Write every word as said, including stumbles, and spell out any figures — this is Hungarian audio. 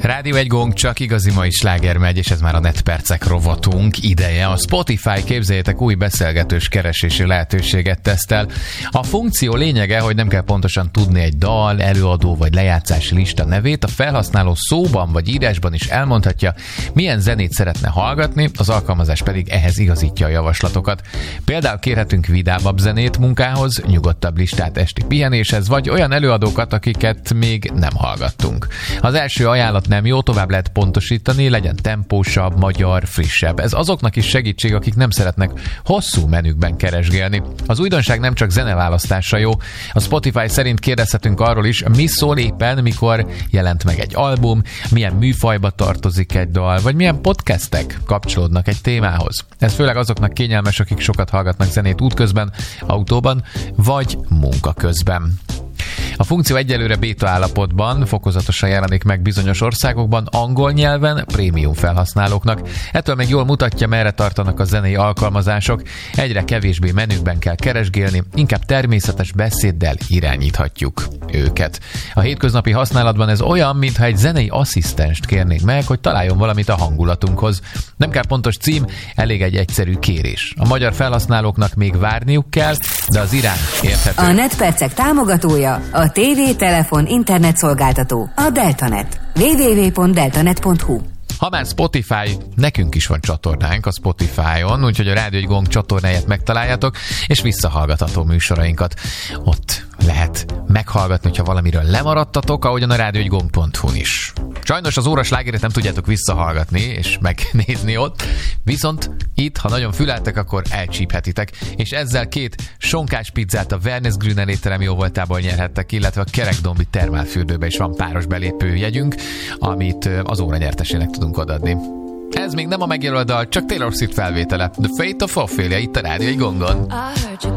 Rádió egy gong, csak igazi mai sláger megy, és ez már a netpercek rovatunk ideje. A Spotify, képzeljétek, új beszélgetős keresési lehetőséget tesztel. A funkció lényege, hogy nem kell pontosan tudni egy dal, előadó vagy lejátszási lista nevét, a felhasználó szóban vagy írásban is elmondhatja, milyen zenét szeretne hallgatni, az alkalmazás pedig ehhez igazítja a javaslatokat. Például kérhetünk vidámabb zenét munkához, nyugodtabb listát esti pihenéshez, vagy olyan előadókat, akiket még nem hallgattunk. Az első ajánlat nem jó, tovább lehet pontosítani, legyen tempósabb, magyar, frissebb. Ez azoknak is segítség, akik nem szeretnek hosszú menükben keresgélni. Az újdonság nem csak zeneválasztásra jó. A Spotify szerint kérdezhetünk arról is, mi szól éppen, mikor jelent meg egy album, milyen műfajba tartozik egy dal, vagy milyen podcastek kapcsolódnak egy témához. Ez főleg azoknak kényelmes, akik sokat hallgatnak zenét útközben, autóban, vagy munka közben. A funkció egyelőre béta állapotban, fokozatosan jelenik meg bizonyos országokban, angol nyelven, prémium felhasználóknak. Ettől még jól mutatja, merre tartanak a zenei alkalmazások. Egyre kevésbé menükben kell keresgélni, inkább természetes beszéddel irányíthatjuk őket. A hétköznapi használatban ez olyan, mintha egy zenei asszisztenst kérnénk meg, hogy találjon valamit a hangulatunkhoz. Nem kell pontos cím, elég egy egyszerű kérés. A magyar felhasználóknak még várniuk kell, de az irány érthető. A netpercek támogatója a té vé, telefon, internetszolgáltató, a Deltanet. double-u double-u double-u pont deltanet pont hu. Ha már Spotify, nekünk is van csatornánk a Spotify-on, úgyhogy a Rádió egy Gong csatornáját megtaláljátok, és visszahallgatható műsorainkat ott lehet meghallgatni, hogyha valamiről lemaradtatok, ahogyan a rádió egy gong pont hu-n is. Sajnos az óra slágerét nem tudjátok visszahallgatni és megnézni ott, viszont itt, ha nagyon füleltek, akkor elcsíphetitek, és ezzel két sonkás pizzát a Wellness Grüner étterem jóvoltából nyerhettek, illetve a Kerekdombi termálfürdőbe is van páros belépő jegyünk, amit az óra nyertesének tudunk odaadni. Ez még nem a megjelölt dal, csak Taylor Swift felvétele. The Fate of Ophelia itt a Rádió egy Gongon.